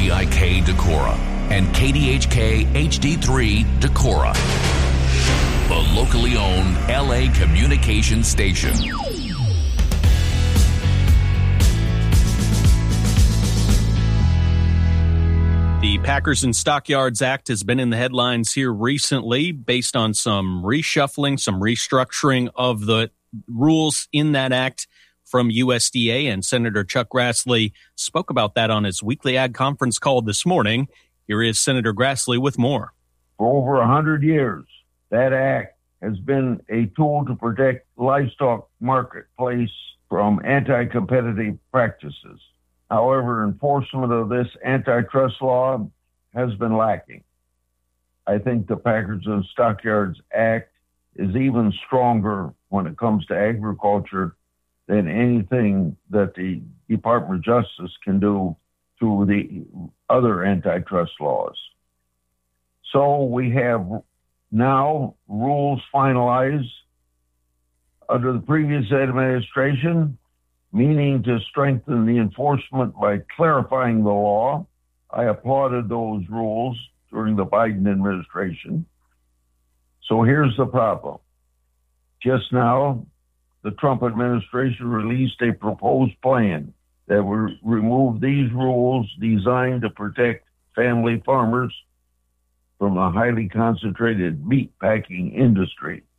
WVIK Decorah and KDHK HD3 Decorah, the locally owned LA communication station. The Packers and Stockyards Act has been in the headlines here recently based on some reshuffling, some restructuring of the rules in that act from USDA, and Senator Chuck Grassley spoke about that on his weekly ag conference call this morning. Here is Senator Grassley with more. For over 100 years, that act has been a tool to protect livestock marketplace from anti-competitive practices. However, enforcement of this antitrust law has been lacking. I think the Packers and Stockyards Act is even stronger when it comes to agriculture than anything that the Department of Justice can do through the other antitrust laws. So we have now rules finalized under the previous administration, meaning to strengthen the enforcement by clarifying the law. I applauded those rules during the Biden administration. So here's the problem. Just now, the Trump administration released a proposed plan that will remove these rules designed to protect family farmers from the highly concentrated meat packing industry.